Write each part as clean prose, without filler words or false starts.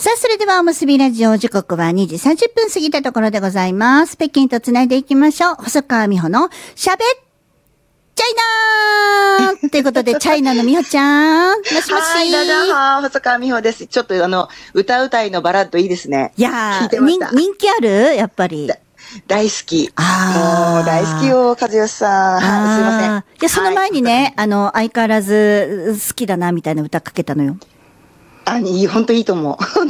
さあ、それではおむすびラジオ時刻は2時30分過ぎたところでございます。北京とつないでいきましょう。細川美穂のしゃべっチャイナーということで、チャイナの美穂ちゃん。もしもし。 はい、大家好、細川美穂です。ちょっと歌うたいのバラッドいいですね。 いやー、人気あるやっぱり。 大好き。もう大好きよ、和義さん。はい、すいません。 で、その前にね、相変わらず好きだな、みたいな歌かけたのよ。 本当いいと思う。はい、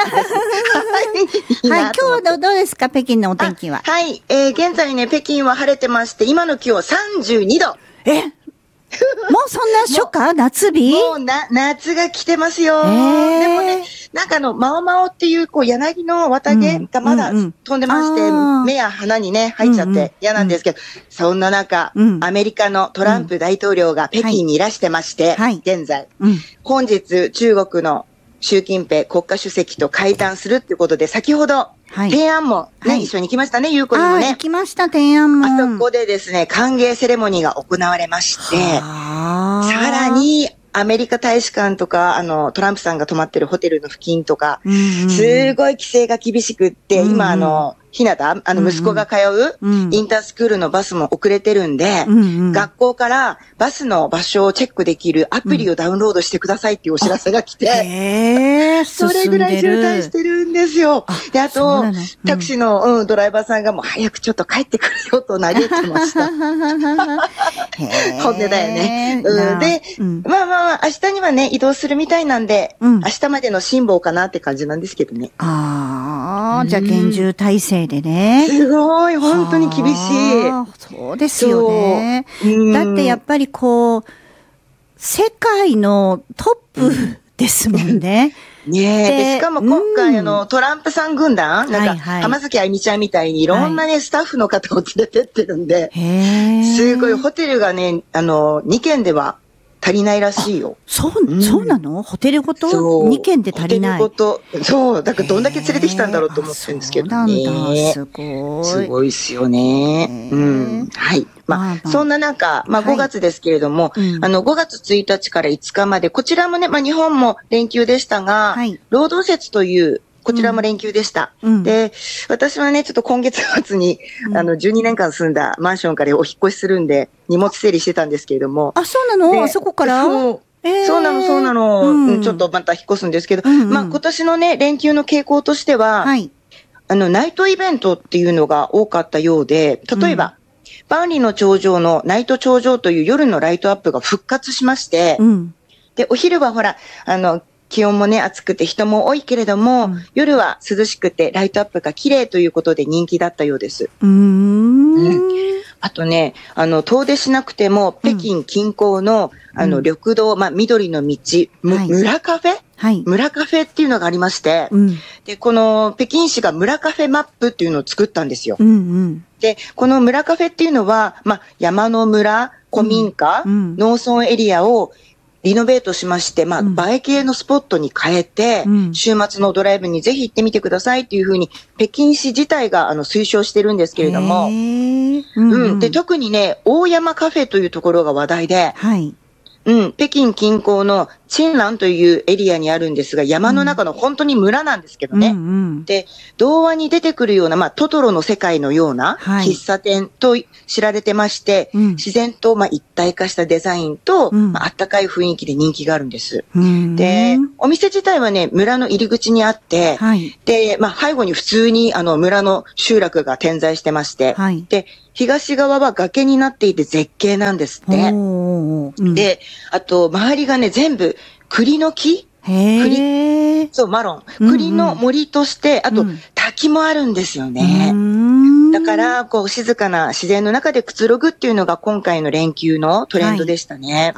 今日どうですか、北京のお天気は。 はい、現在ね、北京は晴れてまして、今の気温32度。 もうそんな初夏夏日もう夏が来てますよ。でもね、なんかマオマオっていう、柳の綿毛がまだ飛んでまして、目や鼻にね、入っちゃって嫌なんですけど、そんな中、アメリカのトランプ大統領が北京にいらしてまして、現在、本日中国の習近平国家主席と会談するっていうことで、先ほど、天安門ね、一緒に行きましたね、ゆうこにもね。 行きました、天安門。 あそこでですね、歓迎セレモニーが行われまして、さらに、アメリカ大使館とか、トランプさんが泊まってるホテルの付近とか、すごい規制が厳しくって、今ひなた、息子が通うインタースクールのバスも遅れてるんで、学校からバスの場所をチェックできるアプリをダウンロードしてくださいっていうお知らせが来て、それぐらい渋滞してるんですよ。で、あと、タクシーの、ドライバーさんがもう早くちょっと帰ってくるよと嘆いてました。本音だよね。で、まあ、明日にはね、移動するみたいなんで、明日までの辛抱かなって感じなんですけどね。 じゃあ厳重体制でね。 すごい、本当に厳しい。 そうですよね。だってやっぱり世界のトップですもんね。 で、しかも今回トランプさん軍団、なんか、浜崎あゆみちゃんみたいにいろんなね、スタッフの方を連れてってるんで、すごい、ホテルがね、2軒では足りないらしいよ。 そうなの？ホテルごと2軒で足りない。 ホテルごと、そう、だからどんだけ連れてきたんだろうと思ってるんですけどね。 すごい。 すごいっすよね。はい。そんな中、5月ですけれども、5月1日から5日まで、こちらもね、日本も連休でしたが、労働節という、こちらも連休でした。で、私はね、ちょっと今月末に、12年間住んだマンションからお引っ越しするんで、荷物整理してたんですけれども。 そうなの？あそこからそうなの。ちょっとまた引っ越すんですけど、今年のね、連休の傾向としては、ナイトイベントっていうのが多かったようで、例えば、万里の長城のナイト長城という夜のライトアップが復活しまして、で、お昼はほら、気温もね、暑くて人も多いけれども、夜は涼しくてライトアップが綺麗ということで人気だったようです。あとね、遠出しなくても、北京近郊の、緑道、緑の道、村カフェ村カフェっていうのがありまして、で、この北京市が村カフェマップっていうのを作ったんですよ。で、この村カフェっていうのは、山の村、古民家、農村エリアをリノベートしまして、映え系のスポットに変えて、週末のドライブにぜひ行ってみてくださいっていうふうに、北京市自体が推奨してるんですけれども、で、特にね、大山カフェというところが話題で、北京近郊のチンランというエリアにあるんですが、山の中の本当に村なんですけどね。で、童話に出てくるような、トトロの世界のような喫茶店と知られてまして、自然と一体化したデザインと、あったかい雰囲気で人気があるんです。で、お店自体はね、村の入り口にあって、で、背後に普通に村の集落が点在してまして、で、東側は崖になっていて絶景なんですって。で、あと、周りがね、全部栗の木そう、マロン。栗の森として、あと、滝もあるんですよね。だから、静かな自然の中でくつろぐっていうのが今回の連休のトレンドでしたね。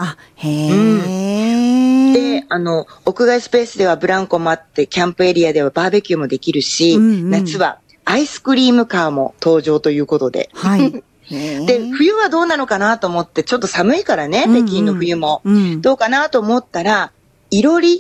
で、屋外スペースではブランコもあって、キャンプエリアではバーベキューもできるし、夏はアイスクリームカーも登場ということで。で、冬はどうなのかなと思って、ちょっと寒いからね、北京の冬も。どうかなと思ったら、いろり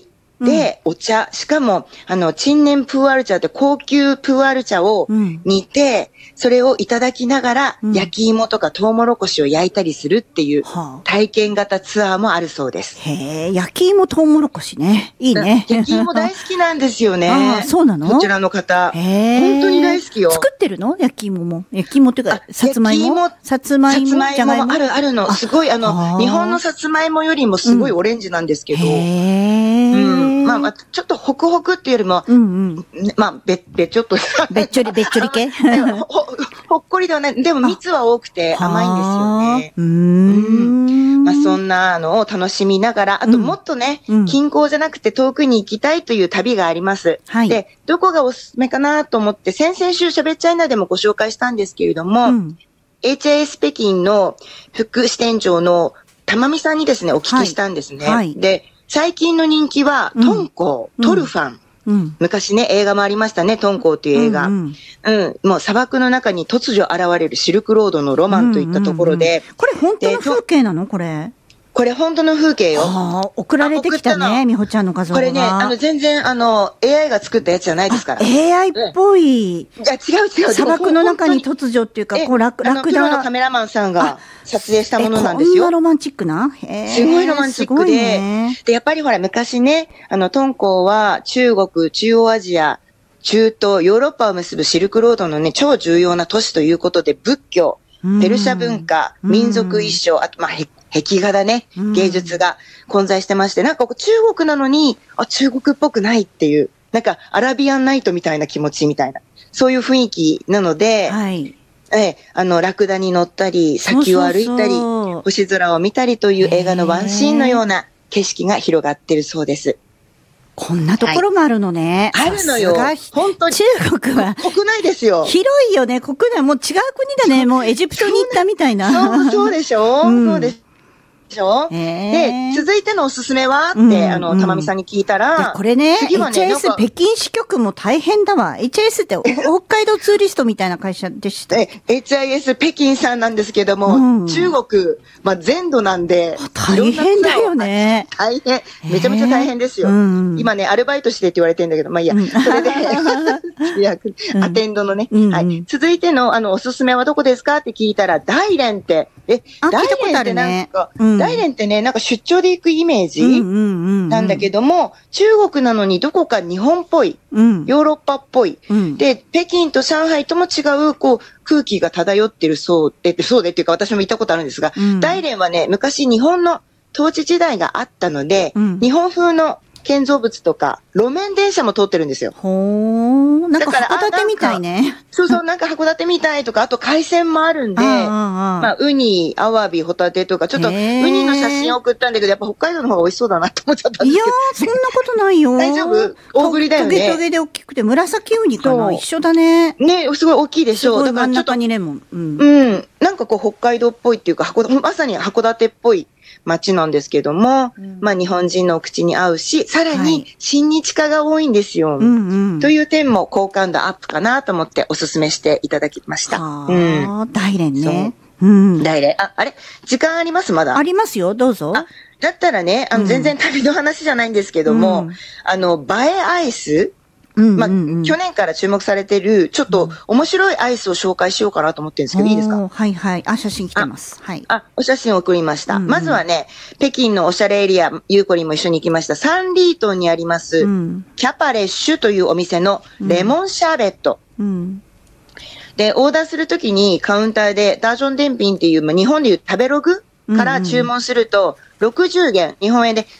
で、お茶、しかも、陳年プーアル茶って高級プーアル茶を煮て、それをいただきながら、焼き芋とかトウモロコシを焼いたりするっていう体験型ツアーもあるそうです。 へえ、焼き芋トウモロコシね。いいね。 焼き芋大好きなんですよね。 ああ、そうなの？ こちらの方。本当に大好きよ。 作ってるの？焼き芋も。焼き芋っていうか、さつまいも？さつまいももあるの。すごい、日本のさつまいもよりもすごいオレンジなんですけど。まあ、ちょっとホクホクっていうよりも、まあ、ちょっと。 べっちょり系ほっこりではない。でも蜜は多くて甘いんですよね。まあ、そんなのを楽しみながら、あともっとね、近郊じゃなくて遠くに行きたいという旅があります。で、どこがおすすめかなと思って、先々週喋っちゃいなでもご紹介したんですけれども、HIS 北京の副支店長の玉美さんにですね、お聞きしたんですね。で、最近の人気は、トンコウ、トルファン。昔ね、映画もありましたね、トンコウという映画。もう砂漠の中に突如現れるシルクロードのロマンといったところで。 これ本当の風景なのこれ。 これ本当の風景よ。 送られてきたね、みほちゃんの画像が。 これね、全然AI が作ったやつじゃないですから。 AI っぽい。 じゃ違う。 砂漠の中に突如っていうか、こう、ラクダ。 プロのカメラマンさんが撮影したものなんですよ。 こんなロマンチックな？ すごいロマンチックで。で、やっぱりほら、昔ね、トンコウは中国、中央アジア、中東、ヨーロッパを結ぶシルクロードのね、超重要な都市ということで、仏教、ペルシャ文化、民族衣装、あと、まあ、壁画だね、芸術が混在してまして、なんか中国なのに、中国っぽくないっていう、なんかアラビアンナイトみたいな気持ちみたいな、そういう雰囲気なので、ラクダに乗ったり、先を歩いたり、星空を見たりという映画のワンシーンのような景色が広がっているそうです。 こんなところもあるのね。 あるのよ。本当に。 中国は。 国内ですよ。 広いよね。国内。もう違う国だね。もうエジプトに行ったみたいな。 そうでしょ？そうです。で、続いてのおすすめはって、玉美さんに聞いたら、 これね、HIS 北京支局も大変だわ。HIS って北海道ツーリストみたいな会社でした。 HIS 北京さんなんですけども、中国、まあ、全土なんで、 大変だよね。 大変。めちゃめちゃ大変ですよ。今ね、アルバイトしてって言われてるんだけど、まあいいや。それで、アテンドのね。はい。続いての、おすすめはどこですかって聞いたら、大連って、大連ってなんか、大連ってね、なんか出張で行くイメージなんだけども、中国なのにどこか日本っぽい、ヨーロッパっぽい。で、北京と上海とも違う、こう、空気が漂ってるそうでっていうか私も行ったことあるんですが、大連はね、昔日本の統治時代があったので、日本風の建造物とか、路面電車も通ってるんですよ。 なんか函館みたいね。 そう、なんか函館みたいとか、あと海鮮もあるんで、まあ、ウニ、アワビ、ホタテとか、ちょっと、ウニの写真送ったんだけど、やっぱ北海道の方が美味しそうだなって思っちゃったんですけど。 いやー、そんなことないよ。 大丈夫？大ぶりだよね。 トゲトゲで大きくて、紫ウニかな？一緒だね。 ね、すごい大きいでしょ。 だから真ん中にレモン。 なんかこう、北海道っぽいっていうか、まさに函館っぽい街なんですけども、まあ日本人のお口に合うし、さらに親日家が多いんですよ。という点も好感度アップかなと思ってお勧めしていただきました。 大連ね。 大連。あれ時間ありますまだ？ ありますよ、どうぞ。 だったらね、全然旅の話じゃないんですけども、映えアイスまあ、去年から注目されてる、ちょっと面白いアイスを紹介しようかなと思ってるんですけど、いいですか？ はいはい。写真来てます。はい。 お写真送りました。まずはね、北京のおしゃれエリア、ゆうこりんも一緒に行きました、サンリートンにあります、キャパレッシュというお店のレモンシャーベット。で、オーダーするときにカウンターでダージョンデンピンっていう、まあ、日本でいう食べログから注文すると、60元、日本円で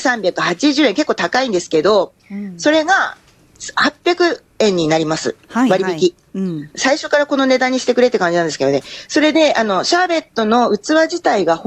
1380円、結構高いんですけど、それが、800円になります。割引。最初からこの値段にしてくれって感じなんですけどね。それで、シャーベットの器自体が